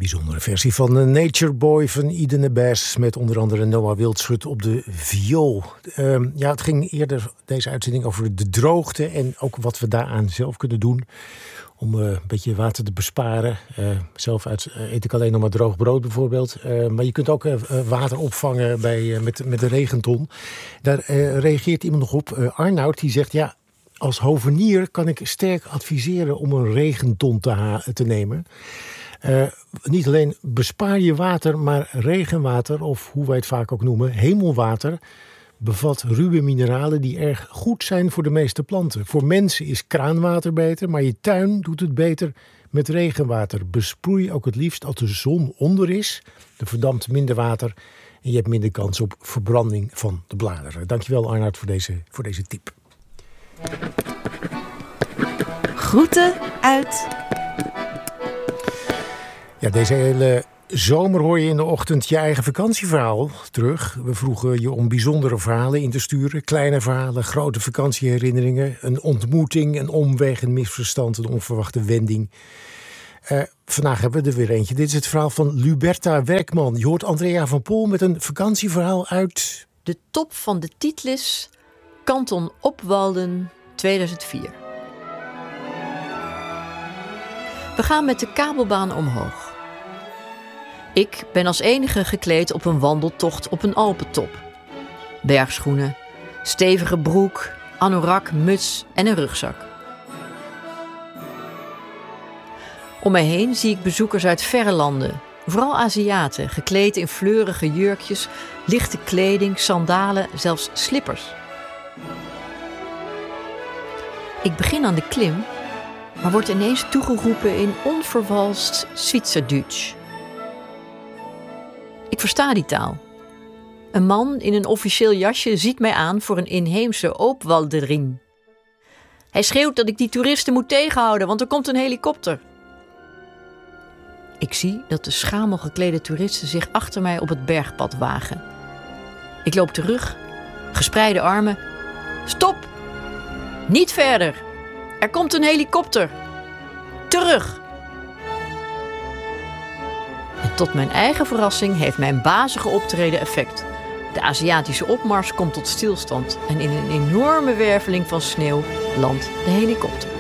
Bijzondere versie van de Nature Boy van Eden Bass met onder andere Noah Wildschut op de viool. Het ging eerder deze uitzending over de droogte en ook wat we daaraan zelf kunnen doen om een beetje water te besparen. Zelf eet ik alleen nog maar droog brood bijvoorbeeld. Maar je kunt ook water opvangen met de regenton. Daar reageert iemand nog op. Arnoud die zegt als hovenier kan ik sterk adviseren om een regenton te nemen. Niet alleen bespaar je water, maar regenwater, of hoe wij het vaak ook noemen, hemelwater, bevat ruwe mineralen die erg goed zijn voor de meeste planten. Voor mensen is kraanwater beter, maar je tuin doet het beter met regenwater. Besproei ook het liefst als de zon onder is. Er verdampt minder water en je hebt minder kans op verbranding van de bladeren. Dankjewel Arnoud voor deze tip. Groeten uit... Ja, deze hele zomer hoor je in de ochtend je eigen vakantieverhaal terug. We vroegen je om bijzondere verhalen in te sturen. Kleine verhalen, grote vakantieherinneringen. Een ontmoeting, een omweg, een misverstand, een onverwachte wending. Vandaag hebben we er weer eentje. Dit is het verhaal van Luberta Werkman. Je hoort Andrea van Poel met een vakantieverhaal uit... De top van de Titlis, Kanton Obwalden, 2004. We gaan met de kabelbaan omhoog. Ik ben als enige gekleed op een wandeltocht op een Alpentop. Bergschoenen, stevige broek, anorak, muts en een rugzak. Om mij heen zie ik bezoekers uit verre landen, vooral Aziaten, gekleed in fleurige jurkjes, lichte kleding, sandalen, zelfs slippers. Ik begin aan de klim, maar word ineens toegeroepen in onvervalst Zwitserduits. Ik versta die taal. Een man in een officieel jasje ziet mij aan voor een inheemse Obwalderin. Hij schreeuwt dat ik die toeristen moet tegenhouden, want er komt een helikopter. Ik zie dat de schamel geklede toeristen zich achter mij op het bergpad wagen. Ik loop terug, gespreide armen. Stop! Niet verder! Er komt een helikopter! Terug! En tot mijn eigen verrassing heeft mijn bazige optreden effect. De Aziatische opmars komt tot stilstand en in een enorme werveling van sneeuw landt de helikopter.